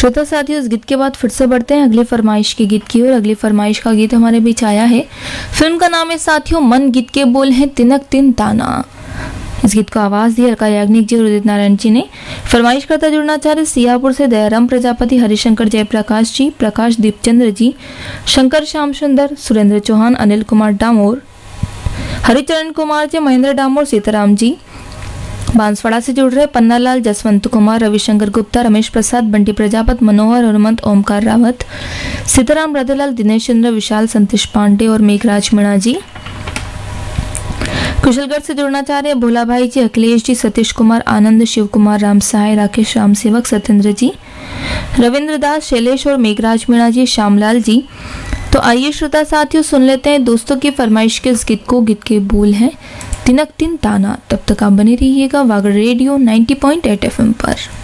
श्रोता साथियों, इस गीत के बाद फिर से बढ़ते हैं अगली फरमाइश के गीत की ओर। अगली फरमाइश का गीत हमारे बीच आया है। फिल्म का नाम है साथियों मन, गीत के बोल हैं तिनक तिन ताना। इस गीत को आवाज दी अलका याग्निक जी और उदित नारायण जी ने। फरमाइश करता जुड़ना चाह रहे सियापुर से दयाराम प्रजापति, हरिशंकर जयप्रकाश जी, प्रकाश दीपचंद्र जी, शंकर श्याम सुंदर, सुरेंद्र चौहान, अनिल कुमार डामोर, हरिचरण कुमार जी, महेंद्र डामोर, सीताराम जी। बांसवाड़ा से जुड़ रहे पन्नालाल, जसवंत कुमार, रविशंकर गुप्ता, रमेश प्रसाद, बंटी प्रजापत, मनोहर, हनुमंत, ओमकार रावत, सीताराम राधेलाल, दिनेश चंद्र, विशाल, संतोष पांडे और मेघराज मीणा जी। कुशलगढ़ से जुड़ना चाह रहे हैं भोला भाई जी, अखिलेश जी, सतीश कुमार, आनंद, शिव कुमार, राम सहाय, राकेश, राम सेवक, सत्येंद्र जी, रविंद्र दास, शैलेश और मेघराज मीणा जी, श्यामलाल जी। तो आइए श्रोता साथियों सुन लेते हैं दोस्तों की फरमाइश के इस गीत को। गीत के बोल हैं तिनक तिन ताना। तब तक आप बने रहिएगा वागड़ रेडियो 90.8 FM पर।